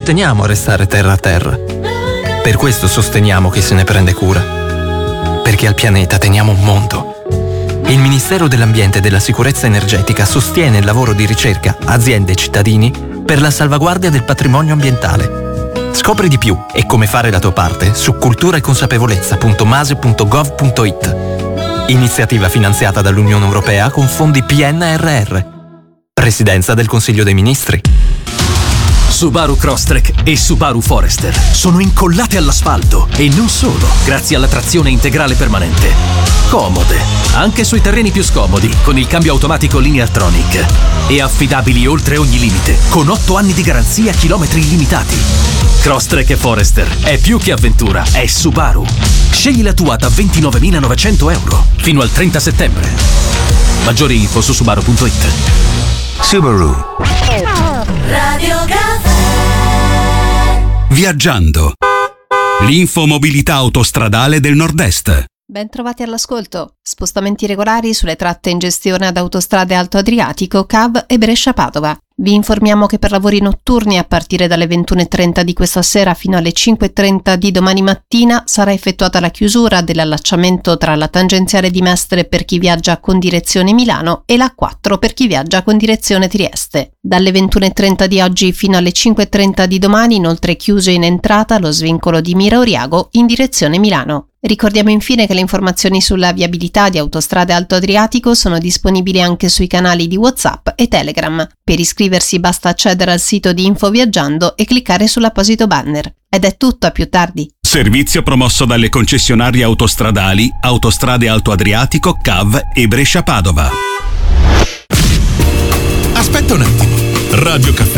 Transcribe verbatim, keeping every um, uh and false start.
teniamo a restare terra a terra. Per questo sosteniamo chi se ne prende cura. Perché al pianeta teniamo un mondo. Il Ministero dell'Ambiente e della Sicurezza Energetica sostiene il lavoro di ricerca, aziende e cittadini per la salvaguardia del patrimonio ambientale. Scopri di più e come fare la tua parte su cultura e consapevolezza punto mase punto gov punto it. Iniziativa finanziata dall'Unione Europea con fondi P N R R. Presidenza del Consiglio dei Ministri. Subaru Crosstrek e Subaru Forester sono incollate all'asfalto e non solo, grazie alla trazione integrale permanente. Comode, anche sui terreni più scomodi, con il cambio automatico Lineartronic. E affidabili oltre ogni limite, con otto anni di garanzia, chilometri illimitati. Crosstrek e Forester è più che avventura, è Subaru. Scegli la tua da ventinovemilanovecento euro fino al trenta settembre. Maggiori info su subaru punto it. Subaru. Radio Caffè. Viaggiando. L'infomobilità autostradale del Nord-Est. Ben trovati all'ascolto. Spostamenti regolari sulle tratte in gestione ad Autostrade Alto Adriatico, C A V e Brescia-Padova. Vi informiamo che per lavori notturni a partire dalle ventuno e trenta di questa sera fino alle cinque e trenta di domani mattina sarà effettuata la chiusura dell'allacciamento tra la tangenziale di Mestre per chi viaggia con direzione Milano e la A quattro per chi viaggia con direzione Trieste. Dalle ventuno e trenta di oggi fino alle cinque e trenta di domani inoltre chiuso in entrata lo svincolo di Mira Oriago in direzione Milano. Ricordiamo infine che le informazioni sulla viabilità di Autostrade Alto Adriatico sono disponibili anche sui canali di WhatsApp e Telegram. Per iscriversi basta accedere al sito di Info Viaggiando e cliccare sull'apposito banner. Ed è tutto, a più tardi. Servizio promosso dalle concessionarie autostradali Autostrade Alto Adriatico, C A V e Brescia-Padova. Aspetta un attimo. Radio Caffè